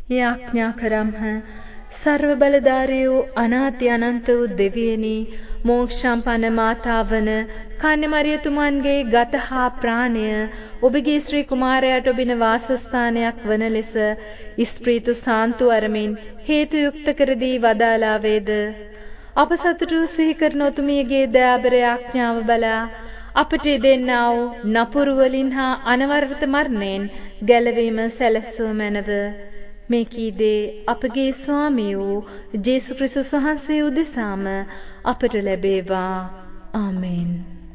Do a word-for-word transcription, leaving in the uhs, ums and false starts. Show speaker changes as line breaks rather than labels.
යාඥා කරම්හ. සර්ව බලධාරී වූ අනාති අනන්ත වූ දෙවියනි, මෝක්ෂම්පන්න මාතාවන කන්‍ය මරියතුමන්ගේ ගත හා ප්‍රාණය ඔබගේ ශ්‍රී කුමාරයාට ඔබින වාසස්ථානයක් වන ලෙස ස්ප්‍රීතු සාන්තු අරමින් හේතු යුක්ත කර දී වදාලා වේද. අප සතුටු සිහි කරන ඔතුමියගේ දයාබර යාඥාව බලා අපට දෙන්නා වූ නපුරු වලින් හා අනවරත මරණයෙන් ගැලවීම සැලසුව මැනව. මේ කීදේ අපගේ ස්වාමී වූ ජේසුස් ක්‍රිස්තුස් වහන්සේ උදෙසාම අපට ලැබේවා. ආමේන්.